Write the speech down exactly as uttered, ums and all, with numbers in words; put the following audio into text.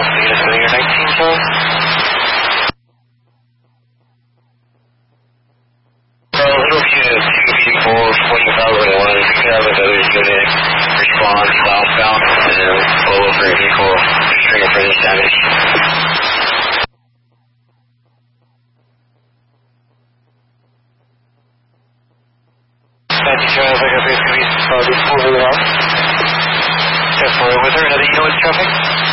Alpha unit to your nineteen four. Well, Little unit two eighty-four, twenty thousand one, if you have another unit respond southbound and then pull over a vehicle to trigger for this damage. Nancy Drive, I got basically uh, this over the arm. ten four, was there another unit with traffic?